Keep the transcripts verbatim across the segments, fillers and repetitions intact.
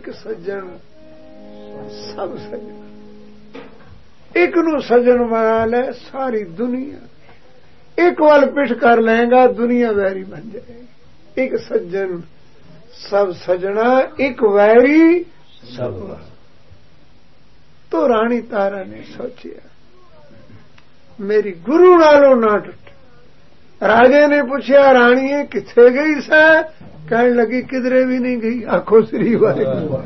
एक सज्जन सब सज्जन, एक नू सज्जन बना ले सारी दुनिया, एक वाल पिठ कर लेगा दुनिया वैरी बन जाएगी। एक सज्जन सब सजना, एक वैरी सब। तो रानी तारा ने सोचिया मेरी गुरु नालों ना टुट। राजे ने पूछा रानी किथे गई सा? कहने लगी किधरे भी नहीं गई, आंखों श्री वाले।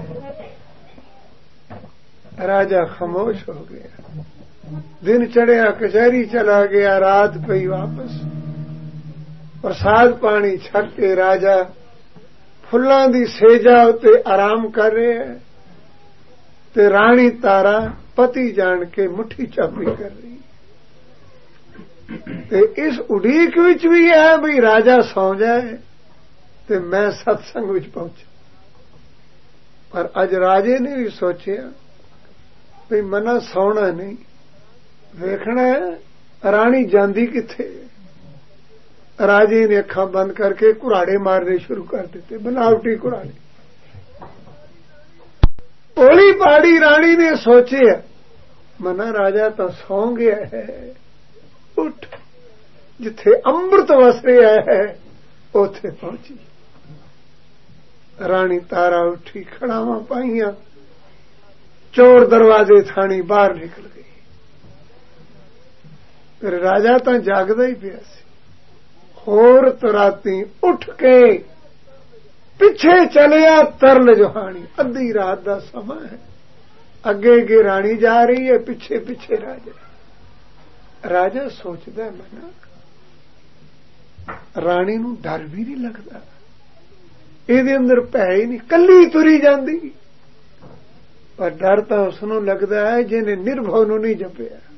राजा खामोश हो गया। दिन चढ़िया कचहरी चला गया, रात पई वापस। प्रसाद पानी छक के राजा फुल्लां दी सेजा उत्ते आराम कर रहे है ते रानी तारा पति जान के मुट्ठी चापी कर रही। ते इस उड़ीक विच भी है भी राजा सौ जाए ते मैं सत्संग विच पहुंचा। पर अज राजे ने भी सोचिया भी मना सौना नहीं, वेखना है रानी जांदी किथे। राजे ने अखा बंद करके कुराड़े मारने शुरू कर देते, बनावटी कुराड़े। ओली पहाड़ी रानी ने सोचे मना राजा तो सौ गया है, उठ जिथे अमृत वस रहा है उथे पहुंची। रानी तारा उठी, खड़ावा पाइया, चोर दरवाजे थानी बाहर निकल गई। फिर राजा तो जागदा ही पिया सी। होर तराती उठ के पिछे चलिया तरल जोहानी। अद्धी रात का समा है, अगे अगे रानी जा रही है, पिछे पिछे राजा। राजा सोचदा मना रानी नूं डर भी नहीं लगता, इहदे अंदर भै ही नहीं, कल्ली तुरी जांदी। पर डर तो उसनूं लगदा है जिन्हें निर्भव नूं नहीं जपिया।